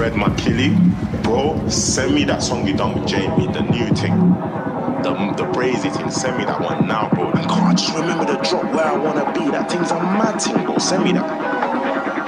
Fred McKilly, bro, send me that song you done with Jamie, the new thing. The brazy thing, send me that one now, bro. I can't just remember the drop where I wanna be. That thing's a mad thing, bro. Send me that.